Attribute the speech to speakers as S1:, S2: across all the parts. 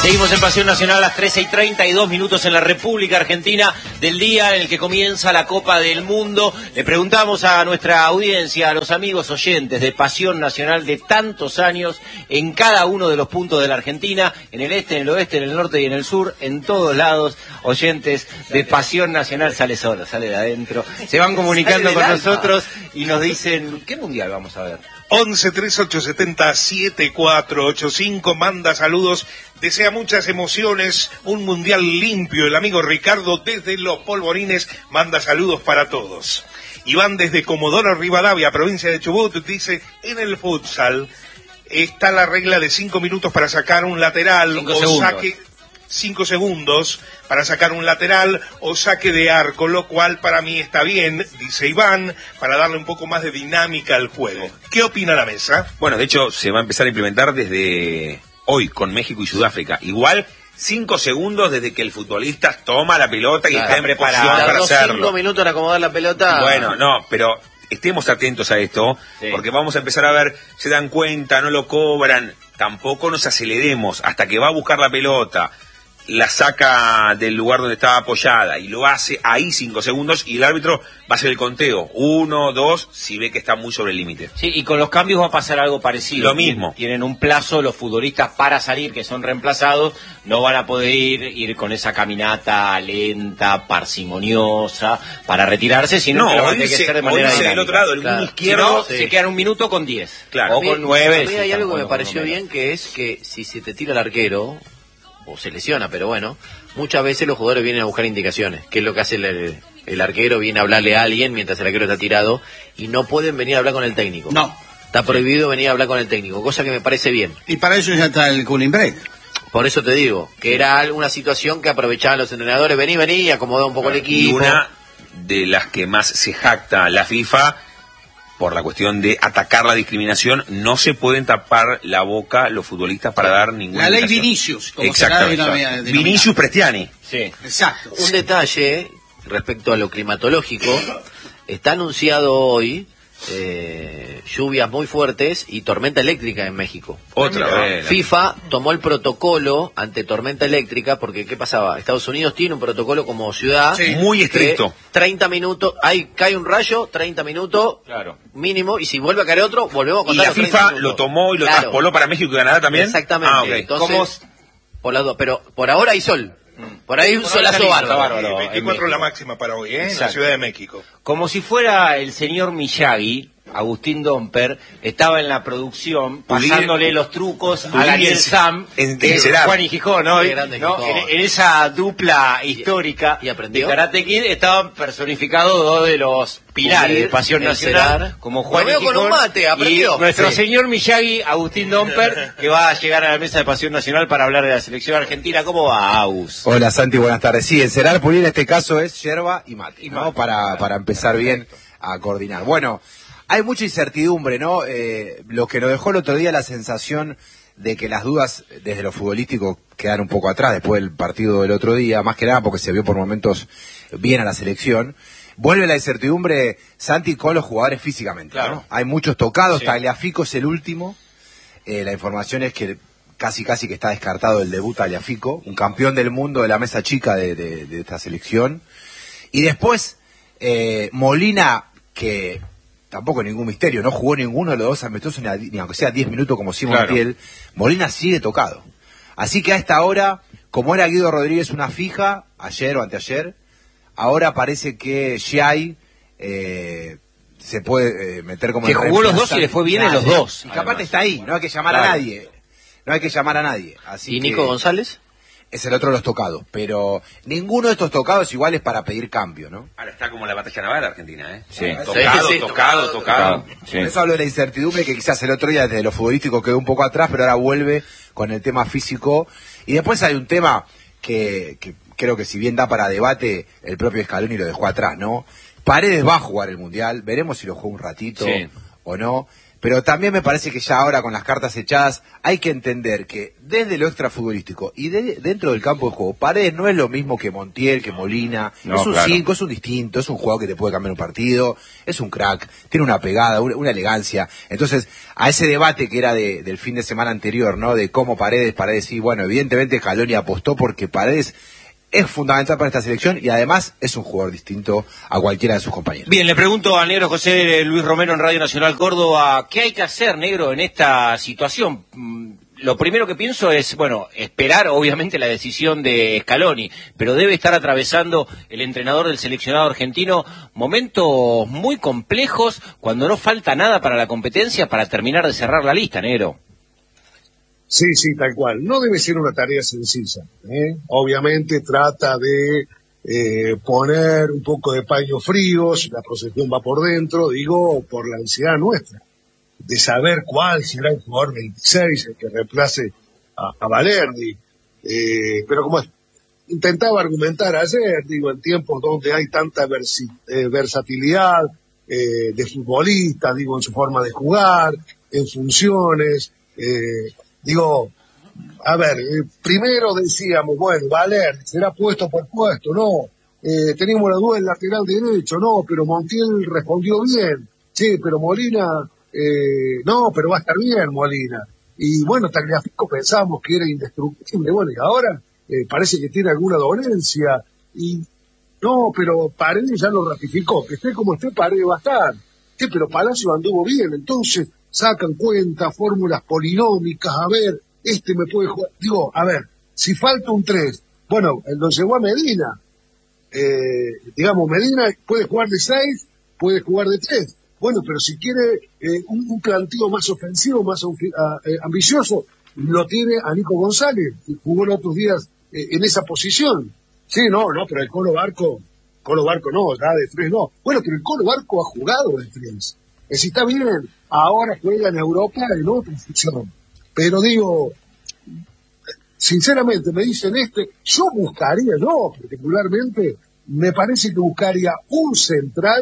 S1: Seguimos en Pasión Nacional a las 13:32 en la República Argentina, del día en el que comienza la Copa del Mundo. Le preguntamos a nuestra audiencia, a los amigos oyentes de Pasión Nacional de tantos años, en cada uno de los puntos de la Argentina, en el este, en el oeste, en el norte y en el sur, en todos lados, oyentes de Pasión Nacional. Sale solo, sale de adentro. Se van comunicando con nosotros y nos dicen, ¿qué mundial vamos a ver?
S2: 11 3870 7485, manda saludos, desea muchas emociones, un mundial limpio. El amigo Ricardo desde Los Polvorines manda saludos para todos. Iván desde Comodoro Rivadavia, provincia de Chubut, dice: en el futsal está la regla de 5 minutos para sacar un lateral o saque. 5 segundos para sacar un lateral o saque de arco, lo cual para mí está bien, dice Iván, para darle un poco más de dinámica al juego. ¿Qué opina la mesa?
S3: Bueno, de hecho se va a empezar a implementar desde hoy con México y Sudáfrica. Igual 5 segundos desde que el futbolista toma la pelota y está en preparación para hacerlo.
S4: 5 minutos para acomodar la pelota.
S3: Bueno, no, pero estemos atentos a esto, porque vamos a empezar a ver, se dan cuenta, no lo cobran, tampoco nos aceleremos hasta que va a buscar la pelota, la saca del lugar donde estaba apoyada y lo hace ahí 5 segundos y el árbitro va a hacer el conteo, 1, 2, si ve que está muy sobre el límite.
S1: Sí, y con los cambios va a pasar algo parecido.
S3: Lo mismo.
S1: Tienen un plazo los futbolistas para salir, que son reemplazados, no van a poder ir con esa caminata lenta, parsimoniosa, para retirarse, sino que lo van a tener que hacer de manera dinámica.
S3: Del otro lado, el
S1: claro.
S3: izquierdo,
S1: Si no, se quedan 1 minuto con 10.
S3: Claro.
S1: O con 9.
S4: A mí hay algo que me pareció bien, que es que si se te tira el arquero, o se lesiona, pero bueno, muchas veces los jugadores vienen a buscar indicaciones, que es lo que hace el arquero, viene a hablarle a alguien mientras el arquero está tirado, y no pueden venir a hablar con el técnico.
S5: No.
S4: Está prohibido venir a hablar con el técnico, cosa que me parece bien.
S5: Y para eso ya está el cooling break.
S4: Por eso te digo, que era una situación que aprovechaban los entrenadores, vení, y acomodá un poco el equipo.
S3: Y una de las que más se jacta la FIFA, por la cuestión de atacar la discriminación, no se pueden tapar la boca los futbolistas para dar ninguna
S5: La ley
S3: indicación.
S5: Vinicius, como
S3: Exactamente.
S5: será denominada.
S3: Vinicius Prestiani.
S1: Sí.
S5: Exacto.
S4: Un detalle respecto a lo climatológico, está anunciado hoy lluvias muy fuertes y tormenta eléctrica en México.
S3: Otra vez.
S4: FIFA tomó el protocolo ante tormenta eléctrica porque ¿qué pasaba? Estados Unidos tiene un protocolo como ciudad
S3: muy estricto.
S4: 30 minutos, cae un rayo, 30 minutos
S1: Claro.
S4: mínimo, y si vuelve a caer otro, volvemos a
S3: Y
S4: contar
S3: la
S4: los 30
S3: FIFA
S4: minutos.
S3: lo tomó y lo traspoló para México y Canadá también.
S4: Exactamente.
S3: Ah, ok.
S4: Entonces, por las dos, pero por ahora hay sol. Por ahí un solazo bárbaro.
S2: 24 la máxima para hoy, en la Ciudad de México.
S1: Como si fuera el señor Miyagi, Agustín Domper estaba en la producción pasándole los trucos a Daniel Sam, que es Juan y Gijón, ¿no? En esa dupla histórica de Karate Kid estaban personificados dos de los pilares de Pasión Nacional, como Juan y Gijón, y nuestro señor Miyagi, Agustín Domper, que va a llegar a la mesa de Pasión Nacional para hablar de la selección argentina. ¿Cómo va, Agus?
S6: Hola Santi, buenas tardes. Sí, encerar Pulín en este caso es yerba y mate, ¿no? Para empezar bien a coordinar. Bueno, hay mucha incertidumbre, ¿no? Lo que nos dejó el otro día la sensación de que las dudas desde lo futbolístico quedan un poco atrás después del partido del otro día, más que nada porque se vio por momentos bien a la selección. Vuelve la incertidumbre, Santi, con los jugadores físicamente, claro, ¿no? Hay muchos tocados, Tagliafico es el último. La información es que casi que está descartado el debut Tagliafico, un campeón del mundo de la mesa chica de esta selección. Y después, Molina, que tampoco es ningún misterio, no jugó ninguno de los dos amistosos, ni aunque sea 10 minutos como Simón Montiel, Molina sigue tocado. Así que a esta hora, como era Guido Rodríguez una fija, ayer o anteayer, ahora parece que Giai se puede meter como...
S1: Que jugó los dos y le fue bien en los dos.
S6: Y que aparte está ahí, no hay que llamar a nadie. No hay que llamar a nadie. Así
S4: ¿Y Nico González?
S6: Es el otro de los tocados, pero ninguno de estos tocados igual es para pedir cambio, ¿no?
S3: Ahora está como la batalla naval argentina, ¿eh?
S1: Sí.
S3: Tocado.
S6: Sí. Por eso hablo de la incertidumbre que quizás el otro día desde lo futbolístico quedó un poco atrás, pero ahora vuelve con el tema físico. Y después hay un tema que creo que si bien da para debate, el propio Scaloni lo dejó atrás, ¿no? Paredes va a jugar el Mundial, veremos si lo juega un ratito o no. Pero también me parece que ya ahora con las cartas echadas hay que entender que desde lo extrafutbolístico y dentro del campo de juego, Paredes no es lo mismo que Montiel, que Molina, no, es un 5, es un distinto, es un jugador que te puede cambiar un partido, es un crack, tiene una pegada, una elegancia. Entonces, a ese debate que era del fin de semana anterior, ¿no? De cómo Paredes, sí, bueno, evidentemente Scaloni apostó porque Paredes es fundamental para esta selección y además es un jugador distinto a cualquiera de sus compañeros.
S1: Bien, le pregunto al negro José Luis Romero en Radio Nacional Córdoba, ¿qué hay que hacer, negro, en esta situación? Lo primero que pienso es, bueno, esperar obviamente la decisión de Scaloni, pero debe estar atravesando el entrenador del seleccionado argentino momentos muy complejos cuando no falta nada para la competencia para terminar de cerrar la lista, negro.
S7: Sí, tal cual. No debe ser una tarea sencilla, ¿eh? Obviamente trata de poner un poco de paños fríos, la procesión va por dentro, digo, por la ansiedad nuestra, de saber cuál será el jugador 26, el que reemplace a Valerdi. Pero como intentaba argumentar ayer, digo, en tiempos donde hay tanta versatilidad de futbolistas, digo, en su forma de jugar, en funciones, digo, a ver, primero decíamos, bueno, Valerdi será puesto por puesto, no, teníamos la duda del lateral derecho, no, pero Montiel respondió bien, sí, pero Molina, no, pero va a estar bien Molina, y bueno, Tagliafico pensábamos que era indestructible, bueno, y ahora parece que tiene alguna dolencia, y no, pero Paredes ya lo ratificó, que esté como esté, Paredes va a estar, sí, pero Palacio anduvo bien, entonces sacan cuenta, fórmulas polinómicas, a ver, me puede jugar, digo, a ver, si falta un 3, bueno, lo llegó a Medina, digamos, Medina puede jugar de 6, puede jugar de 3, bueno, pero si quiere un planteo más ofensivo, más ambicioso, lo tiene a Nico González, que jugó los otros días en esa posición. Sí, no, pero el Colo Barco no, ya de 3 no. Bueno, pero el Colo Barco ha jugado de 3. Si está bien, ahora juega en Europa en otra función. Pero digo, sinceramente me dicen yo buscaría, particularmente, me parece que buscaría un central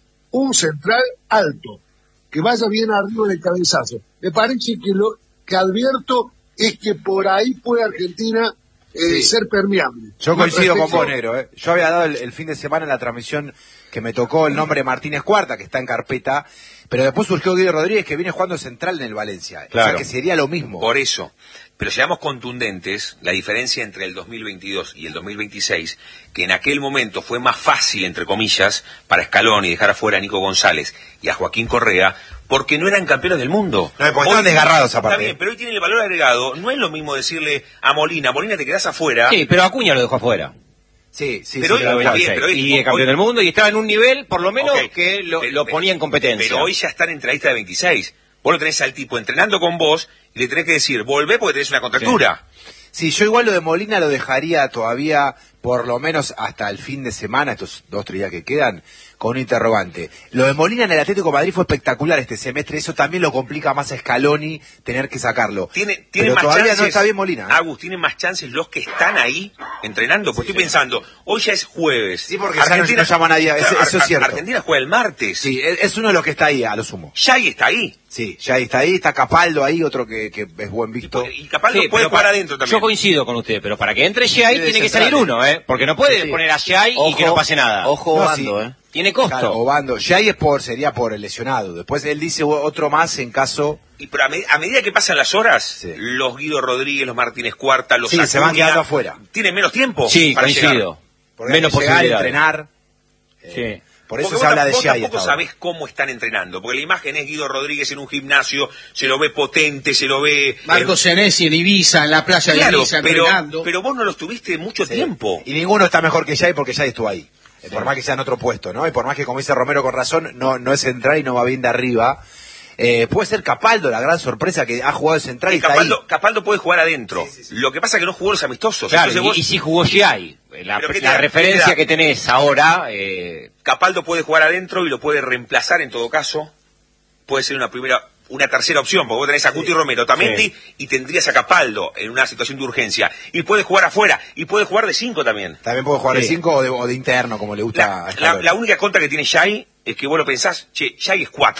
S7: alto, que vaya bien arriba del cabezazo. Me parece que lo que advierto es que por ahí puede Argentina ser permeable.
S6: Yo coincido con vos, negro. Yo había dado el fin de semana en la transmisión que me tocó el nombre Martínez Cuarta, que está en carpeta, pero después surgió Guido Rodríguez, que viene jugando central en el Valencia. Claro. O sea, que sería lo mismo.
S3: Por eso. Pero seamos contundentes, la diferencia entre el 2022 y el 2026, que en aquel momento fue más fácil, entre comillas, para Scaloni dejar afuera a Nico González y a Joaquín Correa, porque no eran campeones del mundo.
S6: No, porque estaban desgarrados aparte.
S3: Está bien, pero hoy tiene el valor agregado. No es lo mismo decirle a Molina te quedás afuera.
S1: Sí, pero Acuña lo dejó afuera.
S3: Sí, pero hoy
S1: campeón del mundo y estaba en un nivel, por lo menos, que lo ponía en competencia.
S3: Pero hoy ya está en la lista de 26. Vos lo tenés al tipo entrenando con vos y le tenés que decir, volvé porque tenés una contractura.
S6: Sí, yo igual lo de Molina lo dejaría todavía, por lo menos hasta el fin de semana, estos 2-3 días que quedan, con un interrogante. Lo de Molina en el Atlético de Madrid fue espectacular este semestre, eso también lo complica más a Scaloni tener que sacarlo.
S3: Tiene
S6: pero
S3: más
S6: todavía
S3: chances,
S6: no está bien Molina.
S3: Agus, tienen más chances los que están ahí entrenando, porque estoy pensando, hoy ya es jueves.
S6: Sí, porque Argentina no llama a nadie, eso es cierto.
S3: Argentina juega el martes.
S6: Sí, es uno de los que está ahí, a lo sumo.
S3: Xay está ahí.
S6: Sí, Xay está ahí, está Capaldo ahí, otro que es buen visto.
S3: Y Capaldo puede jugar adentro también.
S1: Yo coincido con usted, pero para que entre Xay tiene que salir uno, porque no puede poner a Xay y que no pase nada.
S4: Ojo, Obando,
S1: Tiene costo.
S6: Claro, Obando. Xay sería por el lesionado. Después él dice otro más en caso...
S3: Y pero a medida que pasan las horas, los Guido Rodríguez, los Martínez Cuarta, los Acuña,
S6: se van quedando afuera.
S3: Tienen menos tiempo.
S1: Sí,
S3: para
S1: coincido.
S6: Menos posibilidad de entrenar.
S1: Sí.
S6: Por eso se habla de Xay.
S3: Vos tampoco sabés cómo están entrenando, porque la imagen es Guido Rodríguez en un gimnasio, se lo ve potente, se lo ve...
S5: Marco Senesi en Ibiza, en la playa de Ibiza, entrenando.
S3: Pero vos no los tuviste mucho tiempo.
S6: Y ninguno está mejor que Xay porque Xay estuvo ahí. Por más que sea en otro puesto, ¿no? Y por más que, como dice Romero con razón, no es central y no va bien de arriba. Puede ser Capaldo la gran sorpresa que ha jugado de central y
S3: Capaldo puede jugar adentro. Sí. Lo que pasa es que no jugó los amistosos.
S1: Claro, y si jugó Xay. La referencia que tenés ahora...
S3: Capaldo puede jugar adentro y lo puede reemplazar en todo caso. Puede ser una tercera opción, porque vos tenés a Cuti Romero, Otamendi, y tendrías a Capaldo en una situación de urgencia. Y puede jugar afuera, y puede jugar de 5 también.
S6: También puede jugar de 5 o de interno, como le gusta a
S3: la única contra que tiene Xay es que vos lo pensás, Xay es 4.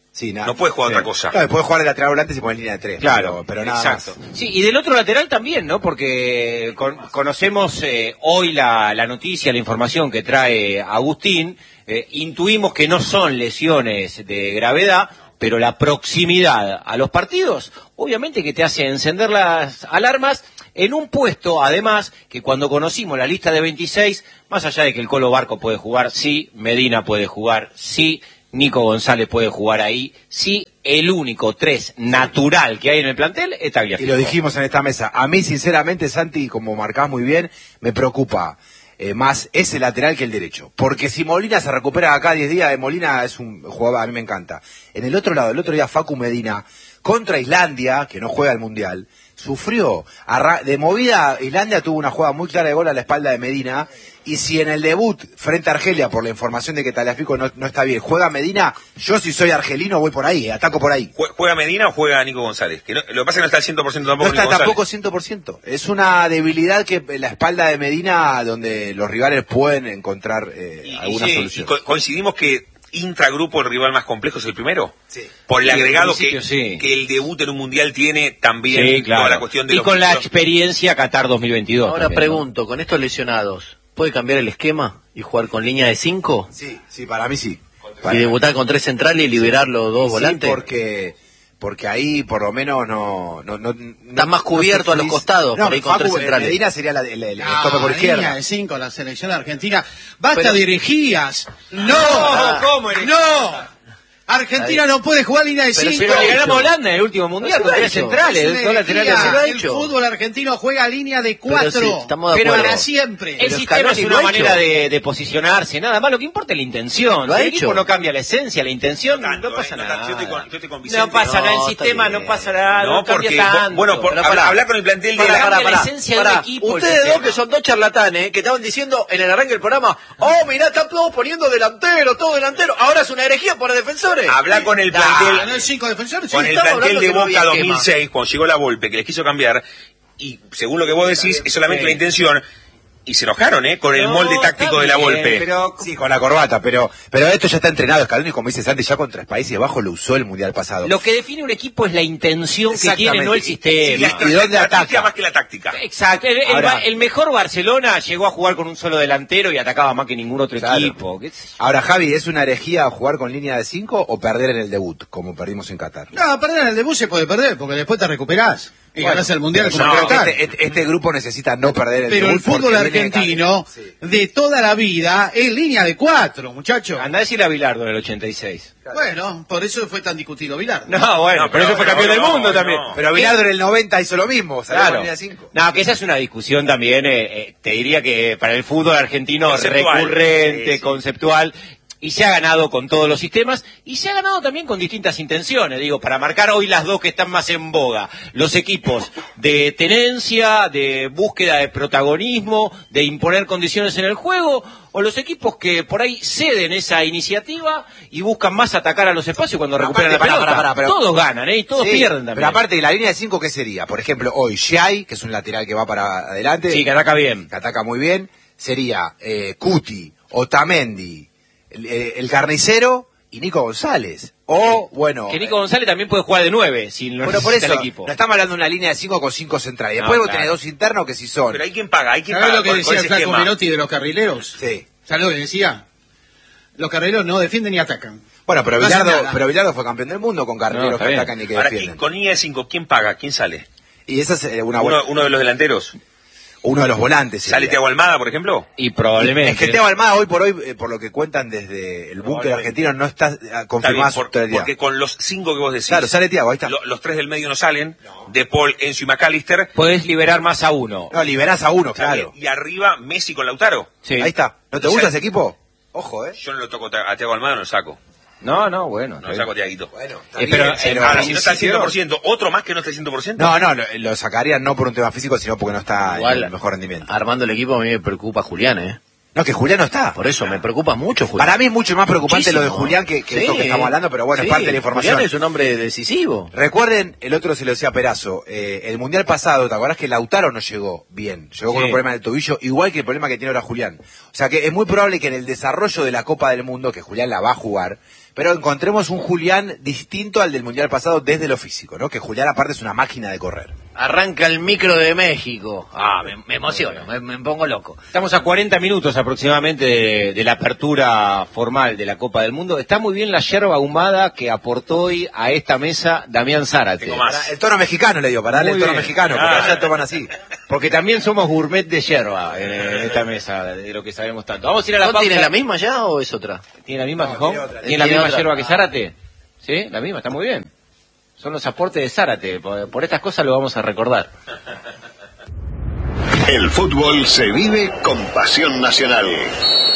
S3: Sí, no puede jugar otra cosa.
S6: No, puede jugar de lateral volante si pone línea de 3.
S1: Claro,
S6: pero nada
S1: exacto.
S6: más.
S1: Sí, y del otro lateral también, ¿no? Porque conocemos hoy la noticia, la información que trae Agustín. Intuimos que no son lesiones de gravedad, pero la proximidad a los partidos, obviamente que te hace encender las alarmas en un puesto, además, que cuando conocimos la lista de 26, más allá de que el Colo Barco puede jugar, sí, Medina puede jugar, sí, Nico González puede jugar ahí, sí, el único 3 natural que hay en el plantel es Tagliafico.
S6: Y lo dijimos en esta mesa. A mí, sinceramente, Santi, como marcás muy bien, me preocupa más ese lateral que el derecho. Porque si Molina se recupera acá 10 días, Molina es un jugador, a mí me encanta. En el otro lado, el otro día Facu Medina, contra Islandia, que no juega el Mundial, sufrió. De movida, Islandia tuvo una jugada muy clara de gol a la espalda de Medina, y si en el debut, frente a Argelia, por la información de que Tagliafico no está bien, juega Medina, yo si soy argelino voy por ahí, ataco por ahí.
S3: ¿Juega Medina o juega Nico González? Que lo que pasa es que no está al 100% tampoco.
S6: No está tampoco 100%. Es una debilidad que la espalda de Medina, donde los rivales pueden encontrar alguna solución.
S3: Y coincidimos que intragrupo el rival más complejo es el primero. Sí. Por el agregado que el debut en un mundial tiene también,
S1: sí, claro,
S3: toda la cuestión de
S1: y con la experiencia Qatar 2022.
S4: Ahora también, pregunto, ¿no? Con estos lesionados, ¿puede cambiar el esquema y jugar con línea de 5?
S6: Sí, para mí sí.
S4: Y debutar con 3 centrales y liberar los 2 volantes.
S6: Porque ahí por lo menos no
S4: está más cubierto a los costados, por ahí con 3 centrales.
S6: Medina sería el tope por izquierda.
S5: Línea de 5, la selección argentina. ¡Basta de herejías! ¡No!
S1: ¿Cómo eres?
S5: ¡No! Argentina no puede jugar línea de 5.
S1: Pero le ganamos a Holanda en el último mundial con 3 centrales.
S5: El fútbol argentino juega línea de 4. Pero para siempre.
S1: El sistema es una manera de posicionarse, nada más. Lo que importa es la intención. El equipo no cambia la esencia, la intención, no pasa nada. No pasa nada, el sistema no pasa nada.
S3: No cambia tanto. Bueno, hablar con el plantel de
S1: la esencia del equipo.
S4: Ustedes dos que son dos charlatanes que estaban diciendo en el arranque del programa, oh, mirá, están todos poniendo delantero, todo delantero. Ahora es una herejía para defensores.
S3: Habla con el plantel,
S5: no, 5 defensores,
S3: con el plantel de Boca 2006, cuando llegó la Volpe, que les quiso cambiar, y según lo que vos decís, es solamente la intención, y se enojaron, con el molde táctico de la Volpe.
S6: Sí, con la corbata, pero esto ya está entrenado, Scaloni, como dice Santi, ya con 3 Países Bajos lo usó el Mundial pasado.
S1: Lo que define un equipo es la intención que tiene, no el sistema.
S3: ¿Y dónde ataca? Más que la táctica.
S1: Exacto. El mejor Barcelona llegó a jugar con un solo delantero y atacaba más que ningún otro equipo.
S6: Ahora, Javi, ¿es una herejía jugar con línea de 5 o perder en el debut, como perdimos en Qatar?
S5: No, perder en el debut se puede perder, porque después te recuperás. Y ganás el Mundial como
S6: este grupo necesita no perder el
S5: debut. Pero el fútbol argentino de toda la vida es línea de 4, muchachos.
S1: Andá a decirle a Bilardo en el 86.
S5: Bueno, por eso fue tan discutido Bilardo.
S1: No, bueno, pero eso fue campeón del mundo también.
S6: Pero Bilardo en el 90 hizo lo mismo,
S1: claro. No, que esa es una discusión también, te diría que para el fútbol argentino recurrente, conceptual. Y se ha ganado con todos los sistemas, y se ha ganado también con distintas intenciones, digo, para marcar hoy las dos que están más en boga. Los equipos de tenencia, de búsqueda de protagonismo, de imponer condiciones en el juego, o los equipos que por ahí ceden esa iniciativa y buscan más atacar a los espacios cuando recuperan la pelota. Pero todos ganan, y todos pierden también.
S6: Pero aparte de la línea de 5, ¿qué sería? Por ejemplo, hoy Giai, que es un lateral que va para adelante.
S1: Sí, que ataca bien.
S6: Que ataca muy bien. Sería Cuti, Otamendi, el Carnicero y Nico González. O, bueno...
S1: Que Nico González también puede jugar de 9, sin lo
S6: por eso, el equipo. No estamos hablando de una línea de 5 con 5 centrales. Después vos tenés 2 internos que sí son.
S3: Pero hay quien paga,
S5: ¿Sabés lo que decía el Flaco Menotti de los carrileros?
S6: Sí.
S5: ¿Sabés lo que decía? Los carrileros no defienden ni atacan.
S6: Bueno, pero Bilardo fue campeón del mundo con carrileros que atacan y que defienden.
S3: Ahora, con línea de 5, ¿quién paga? ¿Quién sale?
S6: Y esa es
S3: uno de los delanteros.
S6: Uno de los volantes.
S3: ¿Sale Thiago Almada, por ejemplo?
S1: Y probablemente.
S6: Es que Thiago Almada hoy por hoy, por lo que cuentan desde el búnker argentino, no está confirmada su titularidad.
S3: Porque con los 5 que vos decís.
S6: Claro, sale Thiago, ahí está.
S3: Los 3 del medio no salen. De Paul, Enzo y McAllister.
S1: Podés liberar más a uno.
S6: No, liberás a uno, claro.
S3: Y arriba Messi con Lautaro.
S6: Sí. Ahí está. ¿No te gusta ese equipo? Ojo,
S3: Yo no lo toco a Thiago Almada, no lo saco.
S1: No, bueno.
S3: No lo saco a Thiaguito.
S6: Bueno,
S3: pero ahora, si no está al 100%, ¿otro más que no está al 100%?
S6: No, lo sacarían no por un tema físico, sino porque no está en el mejor rendimiento.
S4: Armando el equipo a mí me preocupa Julián,
S6: No, que Julián no está.
S4: Por eso, me preocupa mucho Julián.
S6: Para mí es mucho más preocupante lo de Julián que esto que estamos hablando, pero bueno, es parte de la información.
S4: Julián es un hombre decisivo.
S6: Recuerden, el otro se lo decía Perazo, el Mundial pasado, ¿te acordás que Lautaro no llegó bien? Llegó con un problema en el tobillo, igual que el problema que tiene ahora Julián. O sea que es muy probable que en el desarrollo de la Copa del Mundo, que Julián la va a jugar, pero encontremos un Julián distinto al del Mundial pasado desde lo físico, ¿no? Que Julián aparte es una máquina de correr.
S4: Arranca el micro de México. Me emociono, me pongo loco.
S1: Estamos a 40 minutos aproximadamente de la apertura formal de la Copa del Mundo. Está muy bien la yerba ahumada que aportó hoy a esta mesa Damián Zárate.
S6: El tono mexicano le digo, para darle el tono mexicano, porque allá toman así.
S1: Porque también somos gourmet de yerba en esta mesa, de lo que sabemos tanto. Vamos a ir a la pausa.
S4: ¿Tiene la misma ya o es otra?
S1: ¿Tiene la misma, Gijón? ¿Tiene la misma yerba que Zárate? ¿Sí? La misma, está muy bien. Son los aportes de Zárate, por estas cosas lo vamos a recordar.
S8: El fútbol se vive con pasión nacional.